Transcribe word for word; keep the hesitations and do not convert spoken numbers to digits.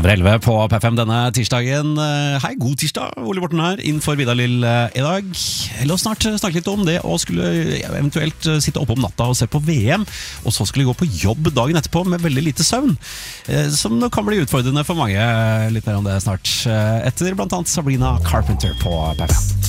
Over elleve på P fem denne tirsdagen. Hei, god tirsdag, Ole Borten her, innenfor Vidar Lill i dag. La oss snart snakke litt om det, og skulle eventuelt sitte oppe om natta og se på V M, og så skulle gå på jobb dagen etterpå med veldig lite søvn, som kan bli utfordrende for mange. Litt mer om det snart, etter blant annet Sabrina Carpenter på P fem.